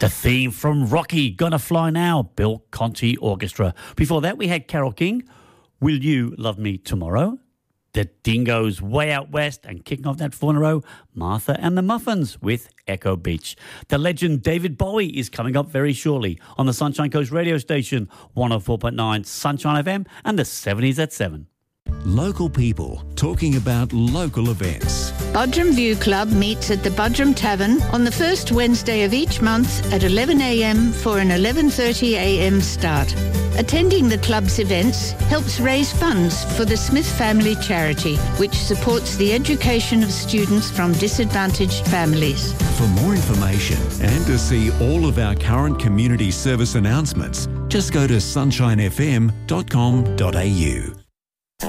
The theme from Rocky, Gonna Fly Now, Bill Conti Orchestra. Before that, we had Carole King, Will You Love Me Tomorrow? The Dingoes, Way Out West, and kicking off that 4 in a row, Martha and the Muffins with Echo Beach. The legend David Bowie is coming up very shortly on the Sunshine Coast radio station, 104.9 Sunshine FM and the 70s at 7. Local people talking about local events. Budrum View Club meets at the Budrum Tavern on the first Wednesday of each month at 11 a.m. for an 11:30 a.m. start. Attending the club's events helps raise funds for the Smith Family Charity, which supports the education of students from disadvantaged families. For more information and to see all of our current community service announcements, just go to sunshinefm.com.au.